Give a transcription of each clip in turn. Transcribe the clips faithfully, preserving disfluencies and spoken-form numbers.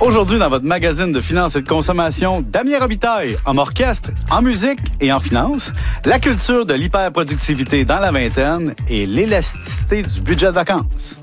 Aujourd'hui, dans votre magazine de finances et de consommation, Damien Robitaille, en orchestre, en musique et en finance, la culture de l'hyperproductivité dans la vingtaine et l'élasticité du budget de vacances.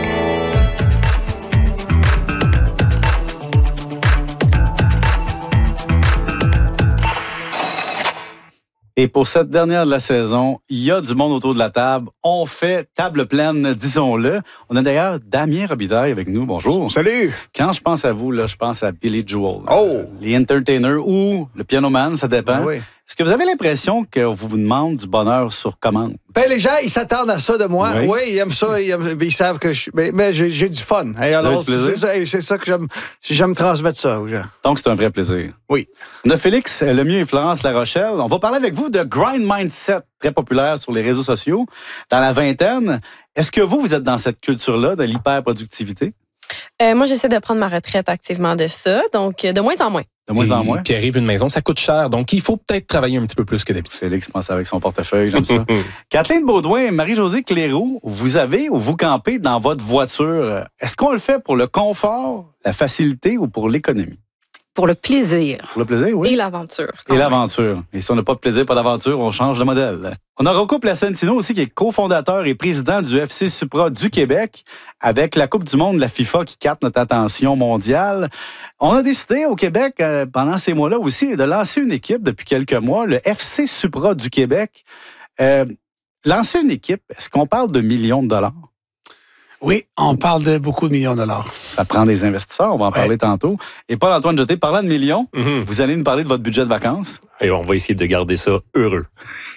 Et pour cette dernière de la saison, il y a du monde autour de la table. On fait table pleine, disons-le. On a d'ailleurs Damien Robitaille avec nous. Bonjour. Salut. Quand je pense à vous, là, je pense à Billy Joel. Oh. Euh, les entertainers ou le pianoman, ça dépend. Ah oui. Est-ce que vous avez l'impression qu'on vous demande du bonheur sur commande? Ben, les gens, ils s'attendent à ça de moi. Oui, oui ils aiment ça. Ils, aiment, ils savent que je mais, mais j'ai, j'ai du fun. Et alors, du plaisir? c'est, ça, c'est ça que j'aime. J'aime transmettre ça aux gens. Donc, c'est un vrai plaisir. Oui. On a Félix Lemieux et Florence Larochelle. On va parler avec vous de Grind Mindset, très populaire sur les réseaux sociaux. Dans la vingtaine, est-ce que vous, vous êtes dans cette culture-là de l'hyperproductivité? Euh, moi, j'essaie de prendre ma retraite activement de ça, donc de moins en moins. De moins en moins. Puis arrive une maison, ça coûte cher. Donc, il faut peut-être travailler un petit peu plus que d'habitude. Félix pense avec son portefeuille, j'aime ça. Kathleen Baudouin et Marie-Josée Cléroux, vous avez ou vous campez dans votre voiture. Est-ce qu'on le fait pour le confort, la facilité ou pour l'économie? Pour le plaisir. Pour le plaisir, oui. Et l'aventure. Et l'aventure. Et si on n'a pas de plaisir, pas d'aventure, on change de modèle. On a Rocco Placentino aussi, qui est cofondateur et président du F C Supra du Québec, avec la Coupe du monde de la FIFA qui capte notre attention mondiale. On a décidé au Québec, euh, pendant ces mois-là aussi, de lancer une équipe depuis quelques mois, le F C Supra du Québec. Euh, lancer une équipe, est-ce qu'on parle de millions de dollars? Oui, on parle de beaucoup de millions de dollars. Ça prend des investisseurs, on va en ouais. parler tantôt. Et Paul-Antoine Jeté, parlant de millions, Mm-hmm. vous allez nous parler de votre budget de vacances. Et on va essayer de garder ça heureux.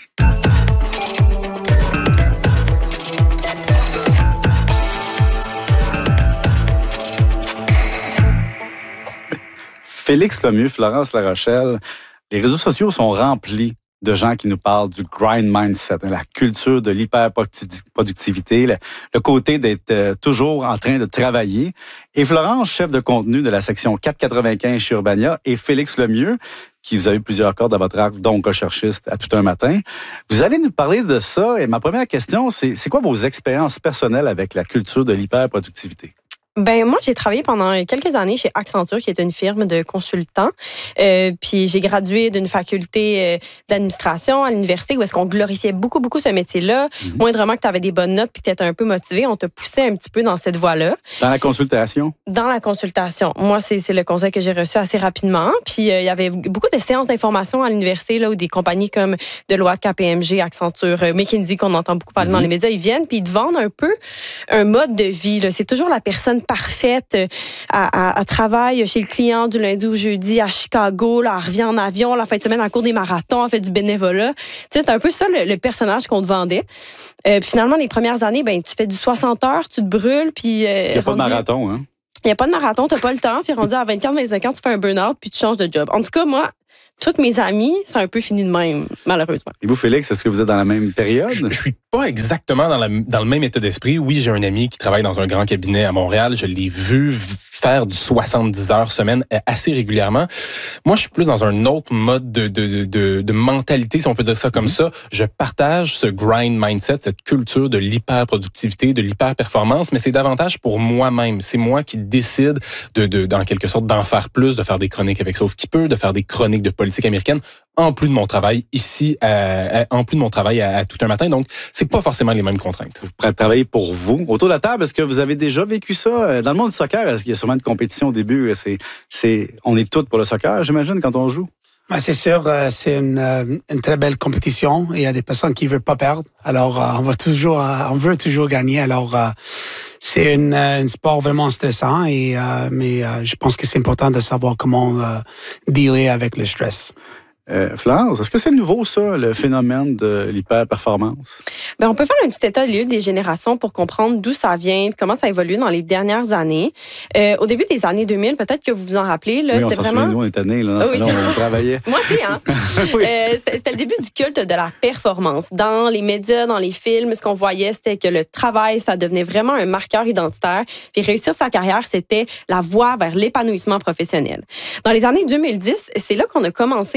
Félix Lemieux, Florence Larochelle, les réseaux sociaux sont remplis de gens qui nous parlent du grind mindset, la culture de l'hyperproductivité, le, le côté d'être euh, toujours en train de travailler. Et Florence, chef de contenu de la section quatre cent quatre-vingt-quinze chez Urbania, et Félix Lemieux, qui vous avez plusieurs cordes à votre arc, dont recherchiste à tout un matin. Vous allez nous parler de ça. Et ma première question, c'est, c'est quoi vos expériences personnelles avec la culture de l'hyperproductivité? Ben moi, j'ai travaillé pendant quelques années chez Accenture, qui est une firme de consultants. Euh, puis j'ai gradué d'une faculté euh, d'administration à l'université où est-ce qu'on glorifiait beaucoup, beaucoup ce métier-là. Mm-hmm. Moindrement que tu avais des bonnes notes puis que tu étais un peu motivé, on te poussait un petit peu dans cette voie-là. Dans la consultation? Dans la consultation. Moi, c'est, c'est le conseil que j'ai reçu assez rapidement. Puis il euh, y avait beaucoup de séances d'information à l'université là, où des compagnies comme Deloitte, K P M G, Accenture, euh, McKinsey, qu'on entend beaucoup parler mm-hmm. dans les médias, ils viennent puis ils te vendent un peu un mode de vie. Là. C'est toujours la personne parfaite. Elle, elle travaille chez le client du lundi au jeudi à Chicago. Là, elle revient en avion. La fin de semaine, elle court des marathons. Elle fait du bénévolat. Tu sais, c'est un peu ça le, le personnage qu'on te vendait. Euh, puis finalement, les premières années, ben, tu fais du soixante heures, tu te brûles. Puis, euh, il n'y a pas rendu... de marathon, hein? Il n'y a pas de marathon, tu n'as pas le temps. Puis rendu à vingt-quatre vingt-cinq ans, tu fais un burn-out puis tu changes de job. En tout cas, moi, toutes mes amies, c'est un peu fini de même, malheureusement. Et vous, Félix, est-ce que vous êtes dans la même période? Je, je suis pas exactement dans, la, dans le même état d'esprit. Oui, j'ai un ami qui travaille dans un grand cabinet à Montréal. Je l'ai vu faire du soixante-dix heures semaine assez régulièrement. Moi, je suis plus dans un autre mode de, de, de, de mentalité, si on peut dire ça comme mm-hmm. ça. Je partage ce grind mindset, cette culture de l'hyperproductivité, de l'hyperperformance, mais c'est davantage pour moi-même. C'est moi qui décide, de, de, dans quelque sorte, d'en faire plus, de faire des chroniques avec Sauf qui peut, de faire des chroniques de politique américaine, en plus de mon travail ici, à, à, en plus de mon travail à, à tout un matin. Donc, c'est pas forcément les mêmes contraintes. Vous pourrez travailler pour vous. Autour de la table, est-ce que vous avez déjà vécu ça? Dans le monde du soccer, est-ce qu'il y a sûrement une compétition au début? C'est, c'est, on est tous pour le soccer, j'imagine, quand on joue? Ben, c'est sûr, euh, c'est une, euh, une très belle compétition. Il y a des personnes qui ne veulent pas perdre. Alors, euh, on va toujours, euh, on veut toujours gagner. Alors, euh, c'est une, un sport vraiment stressant. Et, euh, mais euh, je pense que c'est important de savoir comment euh, dealer avec le stress. Euh, Florence, est-ce que c'est nouveau, ça, le phénomène de l'hyperperformance? Bien, on peut faire un petit état des lieux des générations pour comprendre d'où ça vient, comment ça a évolué dans les dernières années. Euh, au début des années deux mille, peut-être que vous vous en rappelez. Là, oui, c'était on s'en vraiment... souvient, nous, on était nés, là, dans ah, oui, salon, on travaillait. Moi aussi, hein? oui. euh, c'était, c'était le début du culte de la performance. Dans les médias, dans les films, ce qu'on voyait, c'était que le travail, ça devenait vraiment un marqueur identitaire. Puis réussir sa carrière, c'était la voie vers l'épanouissement professionnel. Dans les années deux mille dix, c'est là qu'on a commencé à entendre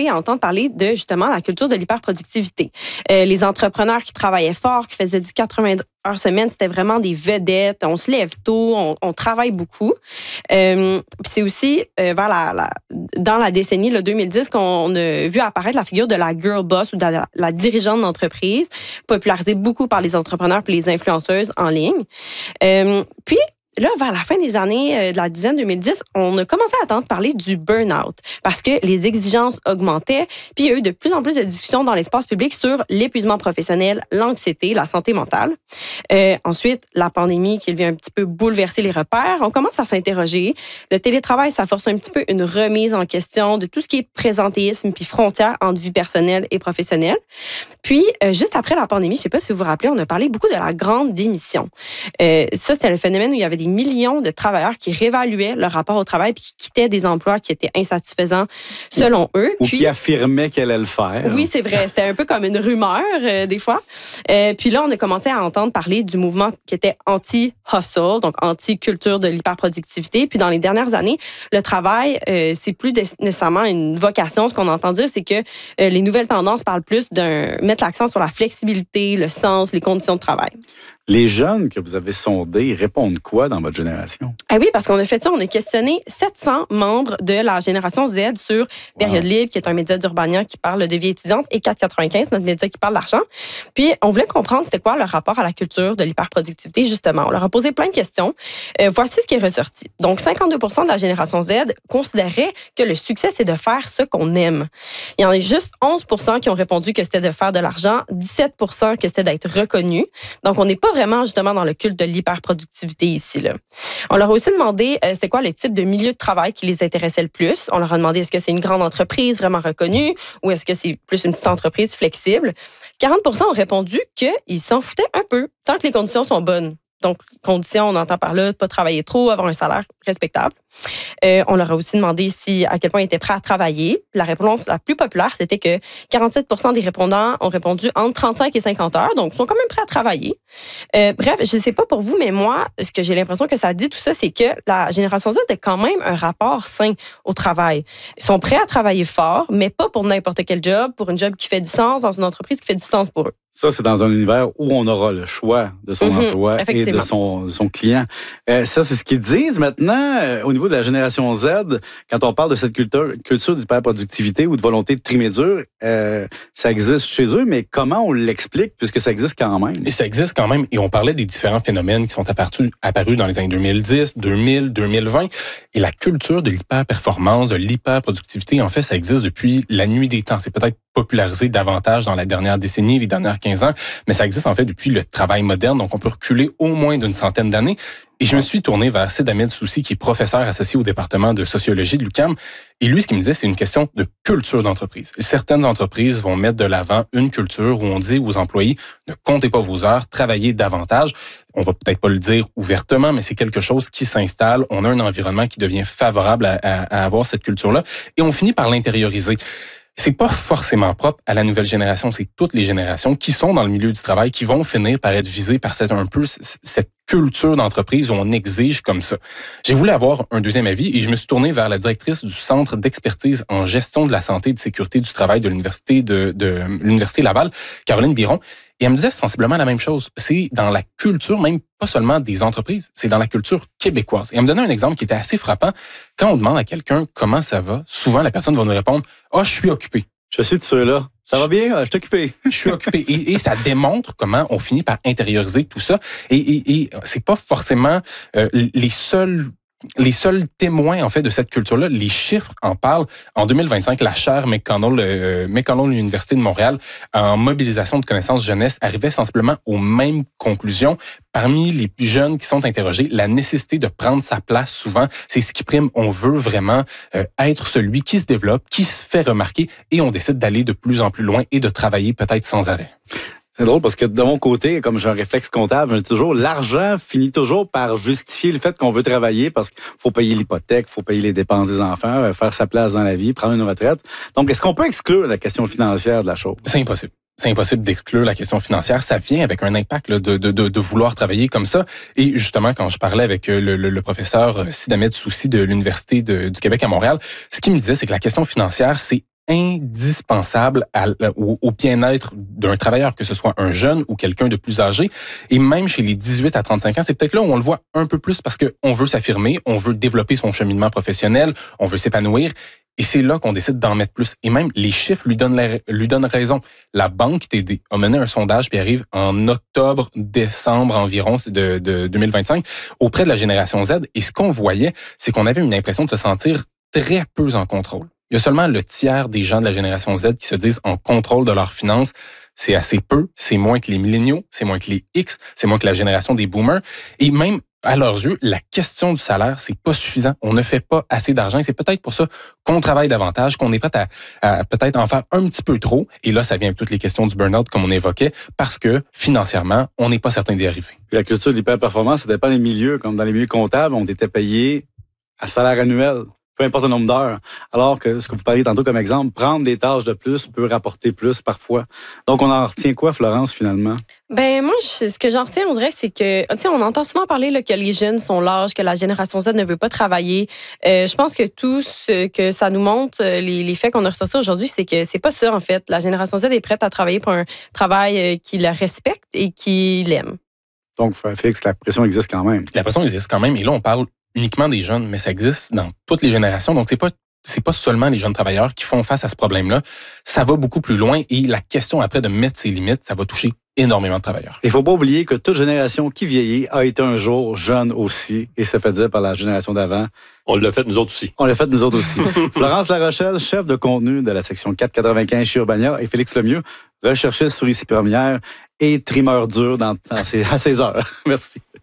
parler de justement la culture de l'hyperproductivité. Euh, les entrepreneurs qui travaillaient fort, qui faisaient du quatre-vingts heures semaine, c'était vraiment des vedettes. On se lève tôt, on, on travaille beaucoup. Euh, puis c'est aussi euh, vers la, la, dans la décennie le deux mille dix qu'on a vu apparaître la figure de la girl boss ou de la, la dirigeante d'entreprise, popularisée beaucoup par les entrepreneurs et les influenceuses en ligne. Euh, puis là, vers la fin des années de la dizaine deux mille dix, on a commencé à entendre parler du burn-out parce que les exigences augmentaient. Puis il y a eu de plus en plus de discussions dans l'espace public sur l'épuisement professionnel, l'anxiété, la santé mentale. Euh, ensuite, la pandémie qui vient un petit peu bouleverser les repères. On commence à s'interroger. Le télétravail, ça force un petit peu une remise en question de tout ce qui est présentéisme puis frontières entre vie personnelle et professionnelle. Puis, euh, juste après la pandémie, je ne sais pas si vous vous rappelez, on a parlé beaucoup de la grande démission. Euh, ça, c'était le phénomène où il y avait des millions de travailleurs qui réévaluaient leur rapport au travail puis qui quittaient des emplois qui étaient insatisfaisants selon eux. Ou puis, qui affirmaient qu'elle allait le faire. Oui, c'est vrai. C'était un peu comme une rumeur, euh, des fois. Euh, puis là, on a commencé à entendre parler du mouvement qui était anti-hustle, donc anti-culture de l'hyperproductivité. Puis dans les dernières années, le travail, euh, c'est plus nécessairement une vocation. Ce qu'on entend dire, c'est que euh, les nouvelles tendances parlent plus d'un mettre l'accent sur la flexibilité, le sens, les conditions de travail. Les jeunes que vous avez sondés, ils répondent quoi dans votre génération? Ah oui, parce qu'on a fait ça, on a questionné sept cents membres de la génération Z sur Période wow. Libre, qui est un média d'Urbania qui parle de vie étudiante, et quatre quatre-vingt-quinze, notre média qui parle d'argent. Puis, on voulait comprendre c'était quoi leur rapport à la culture de l'hyperproductivité, justement. On leur a posé plein de questions. Euh, voici ce qui est ressorti. Donc, cinquante-deux pour cent de la génération Z considérait que le succès, c'est de faire ce qu'on aime. Il y en a juste onze pour cent qui ont répondu que c'était de faire de l'argent, dix-sept pour cent que c'était d'être reconnu. Donc, on n'est pas vraiment justement dans le culte de l'hyperproductivité ici. Là. On leur a aussi demandé euh, c'était quoi le type de milieu de travail qui les intéressait le plus. On leur a demandé est-ce que c'est une grande entreprise vraiment reconnue ou est-ce que c'est plus une petite entreprise flexible. quarante pour cent ont répondu qu'ils s'en foutaient un peu, tant que les conditions sont bonnes. Donc, conditions, on entend par là, pas travailler trop, avoir un salaire respectable. Euh, on leur a aussi demandé si, à quel point ils étaient prêts à travailler. La réponse la plus populaire, c'était que quarante-sept pour cent des répondants ont répondu entre trente-cinq et cinquante heures, donc ils sont quand même prêts à travailler. Euh, bref, je ne sais pas pour vous, mais moi, ce que j'ai l'impression que ça dit tout ça, c'est que la génération Z a quand même un rapport sain au travail. Ils sont prêts à travailler fort, mais pas pour n'importe quel job, pour une job qui fait du sens, dans une entreprise qui fait du sens pour eux. Ça, c'est dans un univers où on aura le choix de son mm-hmm, emploi et de son, de son client. Euh, ça, c'est ce qu'ils disent maintenant euh, au niveau de la génération Z. Quand on parle de cette culture, culture d'hyperproductivité ou de volonté de trimer dur, euh, ça existe chez eux, mais comment on l'explique puisque ça existe quand même? Et ça existe quand même. Et on parlait des différents phénomènes qui sont apparus, apparus dans les années deux mille dix, deux mille, deux mille vingt. Et la culture de l'hyperperformance, de l'hyperproductivité, en fait, ça existe depuis la nuit des temps. C'est peut-être popularisé davantage dans la dernière décennie, les dernières quinze ans, mais ça existe en fait depuis le travail moderne, donc on peut reculer au moins d'une centaine d'années. Et je me suis tourné vers Sid Ahmed Soussi, qui est professeur associé au département de sociologie de l'U Q A M. Et lui, ce qu'il me disait, c'est une question de culture d'entreprise. Et certaines entreprises vont mettre de l'avant une culture où on dit aux employés, ne comptez pas vos heures, travaillez davantage. On va peut-être pas le dire ouvertement, mais c'est quelque chose qui s'installe. On a un environnement qui devient favorable à, à, à avoir cette culture-là. Et on finit par l'intérioriser. C'est pas forcément propre à la nouvelle génération, c'est toutes les générations qui sont dans le milieu du travail qui vont finir par être visées par cette, un peu cette culture d'entreprise où on exige comme ça. J'ai voulu avoir un deuxième avis et je me suis tourné vers la directrice du Centre d'expertise en gestion de la santé et de sécurité du travail de l'Université de, de l'Université Laval, Caroline Biron. Et elle me disait sensiblement la même chose. C'est dans la culture, même pas seulement des entreprises, c'est dans la culture québécoise. Et elle me donnait un exemple qui était assez frappant. Quand on demande à quelqu'un comment ça va, souvent la personne va nous répondre « Ah, oh, je suis occupé ». Je suis de ceux-là. Ça va bien? Je suis occupé. Je suis occupé. Et, et ça démontre comment on finit par intérioriser tout ça. Et, et, et c'est pas forcément euh, les seuls... Les seuls témoins, en fait, de cette culture-là, les chiffres en parlent. En deux mille vingt-cinq, la chaire McConnell, euh, McConnell de l'Université de Montréal, en mobilisation de connaissances jeunesse, arrivait sensiblement aux mêmes conclusions. Parmi les jeunes qui sont interrogés, la nécessité de prendre sa place, souvent, c'est ce qui prime. On veut vraiment euh, être celui qui se développe, qui se fait remarquer, et on décide d'aller de plus en plus loin et de travailler peut-être sans arrêt. C'est drôle parce que de mon côté, comme j'ai un réflexe comptable, je dis toujours, l'argent finit toujours par justifier le fait qu'on veut travailler parce qu'il faut payer l'hypothèque, il faut payer les dépenses des enfants, faire sa place dans la vie, prendre une retraite. Donc, est-ce qu'on peut exclure la question financière de la chose? C'est impossible. C'est impossible d'exclure la question financière. Ça vient avec un impact là, de, de, de, de vouloir travailler comme ça. Et justement, quand je parlais avec le, le, le professeur Sid Ahmed Soussi de l'Université de, du Québec à Montréal, ce qu'il me disait, c'est que la question financière, c'est indispensable à, au, au bien-être d'un travailleur, que ce soit un jeune ou quelqu'un de plus âgé. Et même chez les dix-huit à trente-cinq ans, c'est peut-être là où on le voit un peu plus parce qu'on veut s'affirmer, on veut développer son cheminement professionnel, on veut s'épanouir. Et c'est là qu'on décide d'en mettre plus. Et même les chiffres lui donnent, la, lui donnent raison. La Banque T D a mené un sondage qui arrive en octobre, décembre environ de, de deux mille vingt-cinq auprès de la génération Z. Et ce qu'on voyait, c'est qu'on avait une impression de se sentir très peu en contrôle. Il y a seulement le tiers des gens de la génération Z qui se disent en contrôle de leurs finances. C'est assez peu. C'est moins que les milléniaux, c'est moins que les X, c'est moins que la génération des boomers. Et même à leurs yeux, la question du salaire, c'est pas suffisant. On ne fait pas assez d'argent. Et c'est peut-être pour ça qu'on travaille davantage, qu'on est prêt à, à peut-être en faire un petit peu trop. Et là, ça vient avec toutes les questions du burn-out, comme on évoquait, parce que financièrement, on n'est pas certain d'y arriver. Puis la culture de l'hyper-performance, ça dépend des milieux. Comme dans les milieux comptables, on était payé à salaire annuel, peu importe le nombre d'heures. Alors que ce que vous parliez tantôt comme exemple, prendre des tâches de plus peut rapporter plus parfois. Donc, on en retient quoi, Florence, finalement? Ben moi, je, ce que j'en retiens, on dirait, c'est que, tu sais, on entend souvent parler là, que les jeunes sont lâches, que la génération Z ne veut pas travailler. Euh, je pense que tout ce que ça nous montre, les, les faits qu'on a ressortis aujourd'hui, c'est que c'est pas ça, en fait. La génération Z est prête à travailler pour un travail qui la respecte et qui l'aime. Donc, Félix, la pression existe quand même. La pression existe quand même. Et là, on parle uniquement des jeunes, mais ça existe dans toutes les générations. Donc, c'est pas c'est pas seulement les jeunes travailleurs qui font face à ce problème-là. Ça va beaucoup plus loin et la question après de mettre ses limites, ça va toucher énormément de travailleurs. Il faut pas oublier que toute génération qui vieillit a été un jour jeune aussi et se fait dire par la génération d'avant. On l'a fait nous autres aussi. On l'a fait nous autres aussi. Florence Larochelle, chef de contenu de la section quatre cent quatre-vingt-quinze chez Urbania, et Félix Lemieux, recherchiste sur Ici Première et trimeur dur dans, dans ses, à ses heures. Merci.